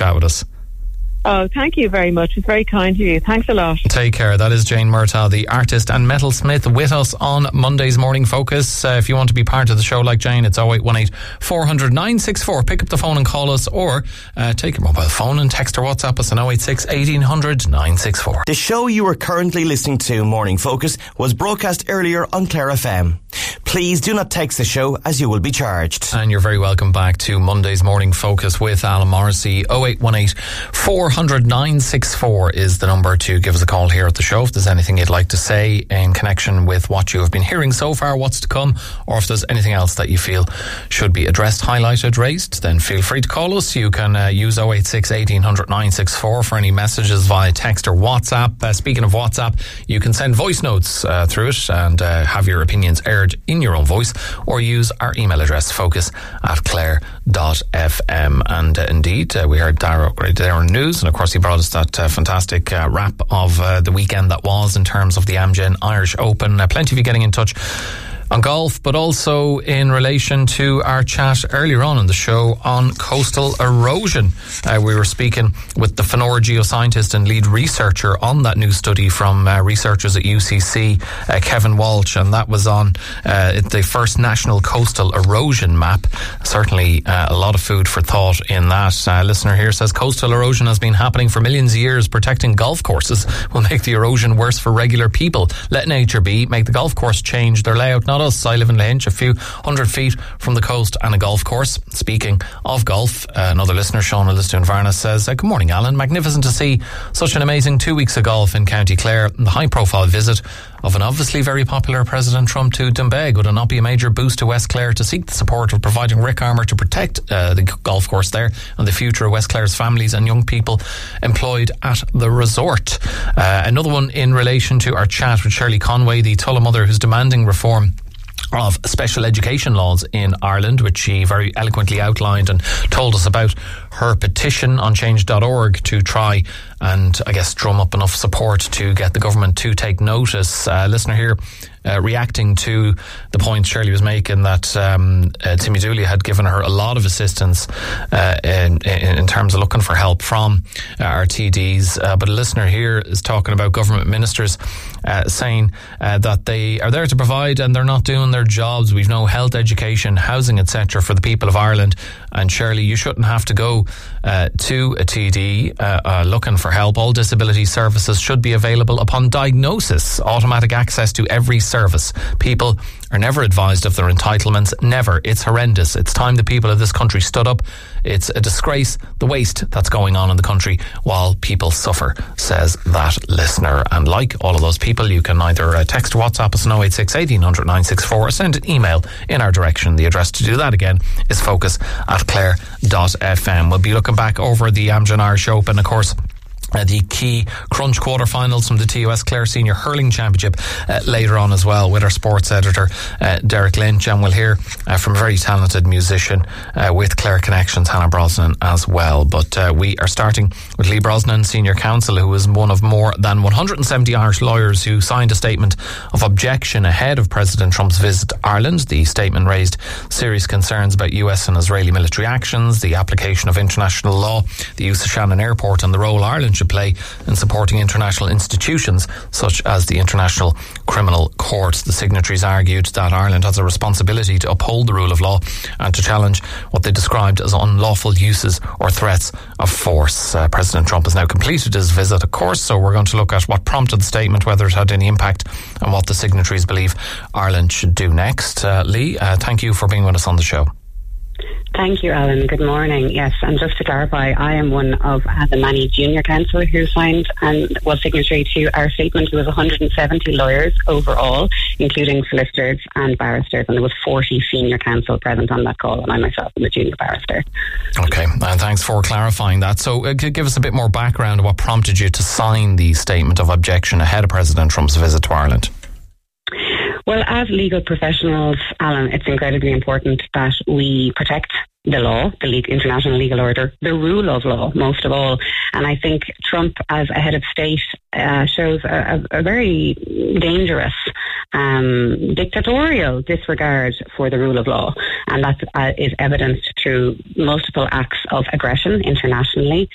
chat with us. Oh, thank you very much. It's very kind of you. Thanks a lot. Take care. That is Jane Murtaugh, the artist and metalsmith, with us on Monday's Morning Focus. If you want to be part of the show like Jane, it's 0818 400 964. Pick up the phone and call us, or take your mobile phone and text or WhatsApp us on 086 1800 964. The show you are currently listening to, Morning Focus, was broadcast earlier on Clare FM. Please do not text the show, as you will be charged. And you're very welcome back to Monday's Morning Focus with Alan Morrissey. 0818 400 964 is the number to give us a call here at the show if there's anything you'd like to say in connection with what you have been hearing so far, what's to come, or if there's anything else that you feel should be addressed, highlighted, raised, then feel free to call us. You can use 086 1800 964 for any messages via text or WhatsApp. Speaking of WhatsApp, you can send voice notes through it and have your opinions aired in your own voice, or use our email address, focus@clare.fm. And indeed, we heard Darragh there on news, and of course he brought us that fantastic wrap of the weekend that was in terms of the Amgen Irish Open. Plenty of you getting in touch on golf, but also in relation to our chat earlier on in the show on coastal erosion. We were speaking with the Fenor geoscientist and lead researcher on that new study from researchers at UCC, Kevin Walsh, and that was on the first national coastal erosion map. Certainly a lot of food for thought in that. Listener here says, coastal erosion has been happening for millions of years. Protecting golf courses will make the erosion worse for regular people. Let nature be. Make the golf course change their layout, not us. I live in Lahinch, a few hundred feet from the coast and a golf course. Speaking of golf, another listener, Sean Lister in Varna, says, good morning, Alan. Magnificent to see such an amazing 2 weeks of golf in County Clare. The high-profile visit of an obviously very popular President Trump to Doonbeg. Would it not be a major boost to West Clare to seek the support of providing Rick Armour to protect the golf course there and the future of West Clare's families and young people employed at the resort? Another one in relation to our chat with Shirley Conway, the Tulla mother who's demanding reform of special education laws in Ireland, which she very eloquently outlined and told us about her petition on change.org to try and, I guess, drum up enough support to get the government to take notice. Listener here reacting to the point Shirley was making that Timmy Dooley had given her a lot of assistance in terms of looking for help from our TDs. But a listener here is talking about government ministers saying that they are there to provide and they're not doing their jobs. We've no health, education, housing, etc. for the people of Ireland. And Shirley, you shouldn't have to go to a TD looking for help. All disability services should be available upon diagnosis. Automatic access to every service. People are never advised of their entitlements. Never. It's horrendous. It's time the people of this country stood up. It's a disgrace, the waste that's going on in the country while people suffer, says that listener. And like all of those people, you can either text or WhatsApp us on 086 1800 964 or send an email in our direction. The address to do that again is focus@clare.fm. We'll be looking back over the Amgen Irish Open, of course. The key crunch quarterfinals from the TOS Clare Senior Hurling Championship later on as well with our sports editor Derek Lynch, and we'll hear from a very talented musician with Clare Connections, Hannah Brosnan, as well. But we are starting with Lee Brosnan, Senior Counsel, who is one of more than 170 Irish lawyers who signed a statement of objection ahead of President Trump's visit to Ireland. The statement raised serious concerns about US and Israeli military actions, the application of international law, the use of Shannon Airport, and the role Ireland should play in supporting international institutions such as the International Criminal Court. The signatories argued that Ireland has a responsibility to uphold the rule of law and to challenge what they described as unlawful uses or threats of force. President Trump has now completed his visit, of course, so we're going to look at what prompted the statement, whether it had any impact, and what the signatories believe Ireland should do next. Lee, thank you for being with us on the show. Thank you, Alan. Good morning. Yes, and just to clarify, I am one of the many junior counsel who signed and was signatory to our statement. There was 170 lawyers overall, including solicitors and barristers, and there was 40 senior counsel present on that call, and I myself am a junior barrister. Okay, and thanks for clarifying that. So give us a bit more background on what prompted you to sign the statement of objection ahead of President Trump's visit to Ireland. Well, as legal professionals, Alan, it's incredibly important that we protect the law, the international legal order, the rule of law, most of all. And I think Trump, as a head of state, shows a very dangerous, dictatorial disregard for the rule of law. And that is evidenced through multiple acts of aggression internationally,